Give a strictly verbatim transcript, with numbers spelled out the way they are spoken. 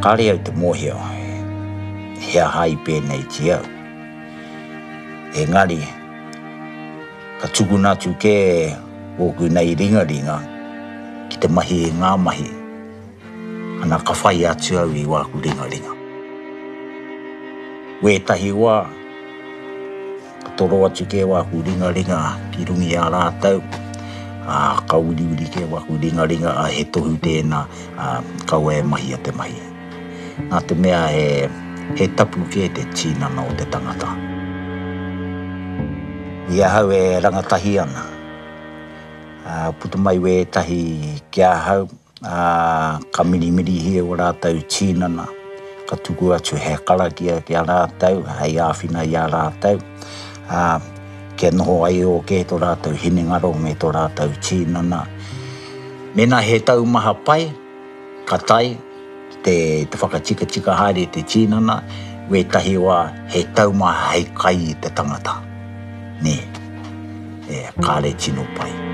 Kare au te mohio, hea hai pēnei te au. E ngari, ka tukuna tu ke oku nei ringa ringa, ki te mahi e ngā mahi, ana ka whai atu au i wāku ringa ringa. Wētahi wā, ka toro atu ke wāku ringa ringa ki rungi a rātau, a ka uri uri ke wāku ringa ringa a he tohu tēnā a kau e mahi a te mahi. Nā te mea he, he tapu ke te tīnana o te tangata. Ia hau e rangatahi ana. Uh, puta mai wētahi kia hau, uh, ka mirimiri hi o rātau tīnana, ka tuku atu he karakia ki a rātau, hei āwhina i a rātau. Uh, ke noho ai o ke to rātau hinengaro me to rātau tīnana. Mena he tau maha pai, ka tai, te, te whakatika tika haere te tīnana, wētahi wā he tau maha hei kai i te tangata. Ne, e kāre tino pai.